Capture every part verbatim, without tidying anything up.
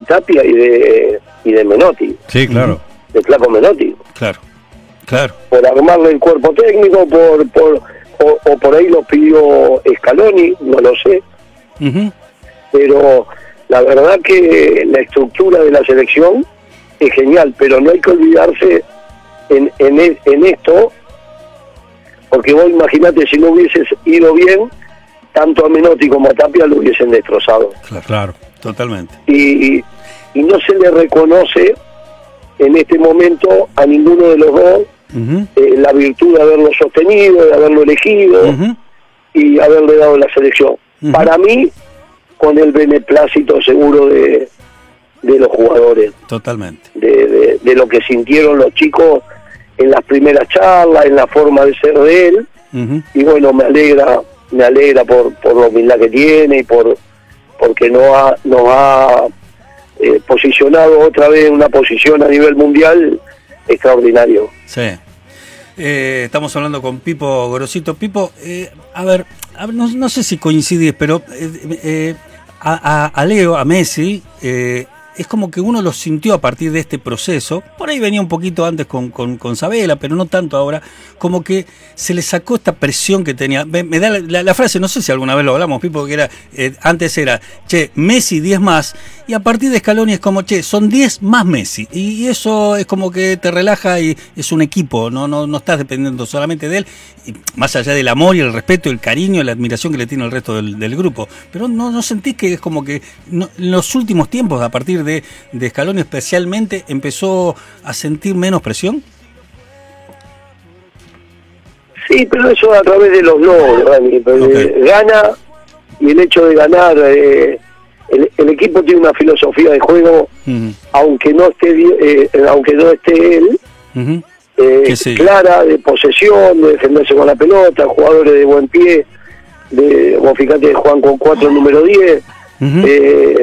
Tapia y de y de Menotti. Sí, claro. De Flaco Menotti. Claro, claro. Por armarle el cuerpo técnico, por por o, o por ahí lo pidió Scaloni, no lo sé. Uh-huh. Pero la verdad que la estructura de la selección es genial, pero no hay que olvidarse en, en, en esto, porque vos imaginate si no hubieses ido bien, tanto a Menotti como a Tapia lo hubiesen destrozado. Claro, claro, totalmente. Y, y no se le reconoce en este momento a ninguno de los dos uh-huh. eh, la virtud de haberlo sostenido, de haberlo elegido uh-huh. y haberle dado la selección. Uh-huh. Para mí, con el beneplácito seguro de, de los jugadores. Totalmente. De, de, de lo que sintieron los chicos en las primeras charlas, en la forma de ser de él. Uh-huh. Y bueno, me alegra, me alegra por, por la humildad que tiene y por porque no ha, nos ha eh, posicionado otra vez en una posición a nivel mundial extraordinario. Sí. Eh, estamos hablando con Pipo Gorosito. Pipo, eh, a ver, a ver no, no sé si coincidís, pero eh, eh, a, a, a Leo, a Messi, eh, es como que uno lo sintió a partir de este proceso. Por ahí venía un poquito antes con, con, con Sabela, pero no tanto ahora. Como que se le sacó esta presión que tenía. Me, me da la, la, la frase, no sé si alguna vez lo hablamos, Pipo, que era, eh, antes era, che, Messi diez más, y a partir de Scaloni es como, che, son diez más Messi. Y, y eso es como que te relaja y es un equipo, no, no, no estás dependiendo solamente de él, y más allá del amor y el respeto, el cariño y la admiración que le tiene el resto del, del grupo. Pero no, no sentís que es como que no, en los últimos tiempos, a partir de De, de Scaloni especialmente, empezó a sentir menos presión? Sí, pero eso a través de los logros, Dani. Okay. Gana, y el hecho de ganar, eh, el, el equipo tiene una filosofía de juego, uh-huh. aunque no esté eh, aunque no esté él, uh-huh. eh, sí. clara, de posesión, de defenderse con la pelota, jugadores de buen pie, de, vos fíjate, Juan con cuatro número diez, uh-huh. eh,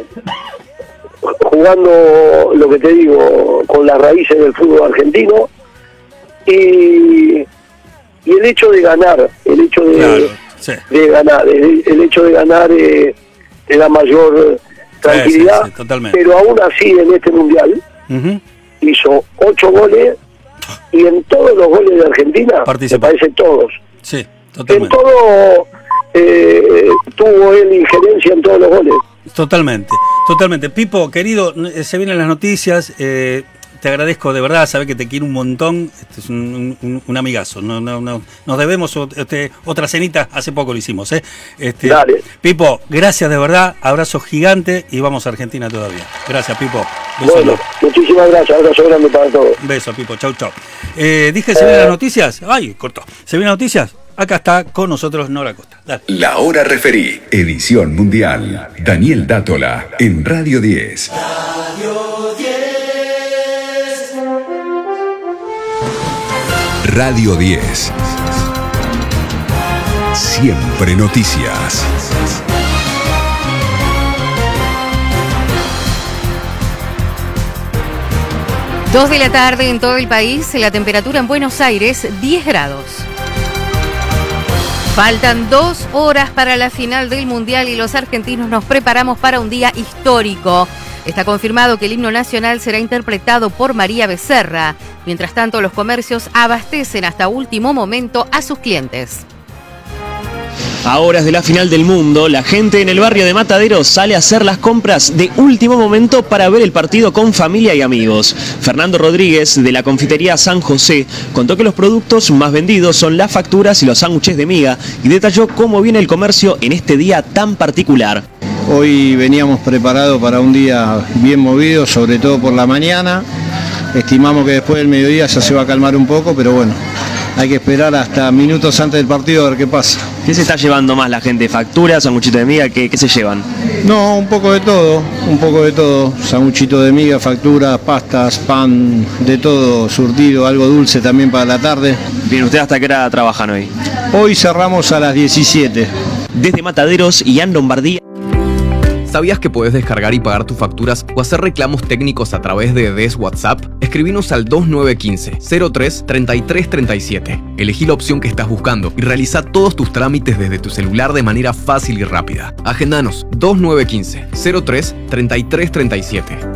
jugando, lo que te digo, con las raíces del fútbol argentino, y, y el hecho de ganar, el hecho de, claro, sí. de ganar, el, el hecho de ganar eh, te da mayor tranquilidad, sí, sí, sí, pero aún así en este mundial uh-huh. hizo ocho goles, y en todos los goles de Argentina, Participa. me parece todos, sí, totalmente. en todo eh, tuvo él injerencia en todos los goles. Totalmente, totalmente. Pipo, querido, se vienen las noticias, eh, te agradezco de verdad, sabés que te quiero un montón, este es un, un, un amigazo, no, no, no, nos debemos este, otra cenita, hace poco lo hicimos, ¿eh? Este, Dale. Pipo, gracias de verdad, abrazo gigante y vamos a Argentina todavía. Gracias, Pipo. Beso bueno, no. muchísimas gracias, abrazo grande para todos. Beso, Pipo, chau, chau. Eh, dije, ¿se eh. vienen las noticias? Ay, cortó. ¿Se vienen las noticias? Acá está con nosotros Nora Costa. Dale. La Hora Referí, edición mundial. Daniel Dátola, en Radio diez. Radio diez. Radio diez. Siempre noticias. Dos de la tarde en todo el país, la temperatura en Buenos Aires, diez grados. Faltan dos horas para la final del Mundial y los argentinos nos preparamos para un día histórico. Está confirmado que el himno nacional será interpretado por María Becerra. Mientras tanto, los comercios abastecen hasta último momento a sus clientes. A horas de la final del mundo, la gente en el barrio de Mataderos sale a hacer las compras de último momento para ver el partido con familia y amigos. Fernando Rodríguez, de la confitería San José, contó que los productos más vendidos son las facturas y los sándwiches de miga y detalló cómo viene el comercio en este día tan particular. Hoy veníamos preparados para un día bien movido, sobre todo por la mañana. Estimamos que después del mediodía ya se va a calmar un poco, pero bueno, hay que esperar hasta minutos antes del partido a ver qué pasa. ¿Qué se está llevando más la gente? ¿Facturas, sanguchito de miga? ¿Qué, qué se llevan? No, un poco de todo, un poco de todo. Sanguchito de miga, facturas, pastas, pan, de todo, surtido, algo dulce también para la tarde. Bien, ¿ustedes hasta qué hora trabajan hoy? Hoy cerramos a las diecisiete. Desde Mataderos y Ian Lombardía. ¿Sabías que puedes descargar y pagar tus facturas o hacer reclamos técnicos a través de D E S WhatsApp? Escribinos al dos nueve uno cinco, cero tres, treinta y tres treinta y siete. Elegí la opción que estás buscando y realiza todos tus trámites desde tu celular de manera fácil y rápida. Agendanos dos nueve uno cinco, cero tres, treinta y tres treinta y siete.